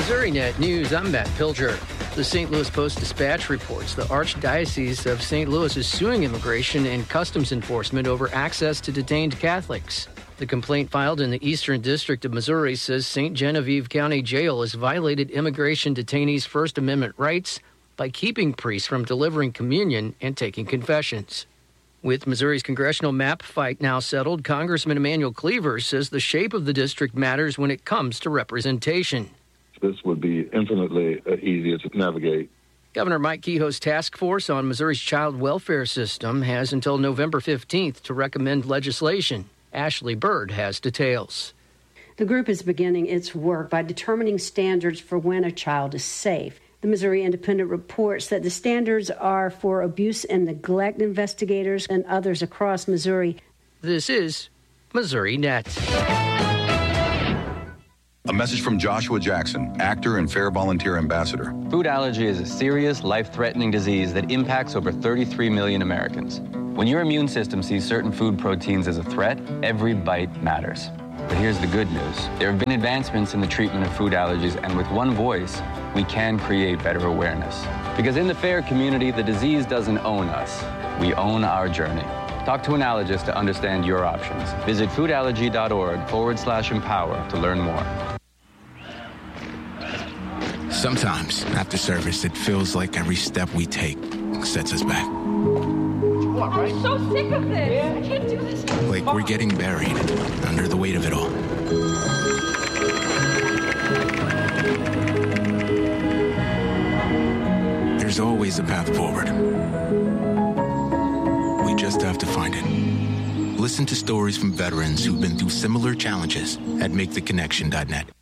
MissouriNet News, I'm Matt Pilger. The St. Louis Post-Dispatch reports the Archdiocese of St. Louis is suing immigration and customs enforcement over access to detained Catholics. The complaint filed in the Eastern District of Missouri says St. Genevieve County Jail has violated immigration detainees' First Amendment rights by keeping priests from delivering communion and taking confessions. With Missouri's congressional map fight now settled, Congressman Emanuel Cleaver says the shape of the district matters when it comes to representation. This would be infinitely easier to navigate. Governor Mike Kehoe's task force on Missouri's child welfare system has until November 15th to recommend legislation. Ashley Bird has details. The group is beginning its work by determining standards for when a child is safe. The Missouri Independent reports that the standards are for abuse and neglect investigators and others across Missouri. This is MissouriNet. A message from Joshua Jackson, actor and Fair Volunteer Ambassador. Food allergy is a serious, life-threatening disease that impacts over 33 million Americans. When your immune system sees certain food proteins as a threat, every bite matters. But here's the good news. There have been advancements in the treatment of food allergies, and with one voice, we can create better awareness. Because in the FAIR community, the disease doesn't own us. We own our journey. Talk to an allergist to understand your options. Visit foodallergy.org/empower to learn more. Sometimes, after service, it feels like every step we take sets us back. I'm so sick of this. I can't do this. Like we're getting buried under the weight of it all. There's always a path forward. We just have to find it. Listen to stories from veterans who've been through similar challenges at MakeTheConnection.net.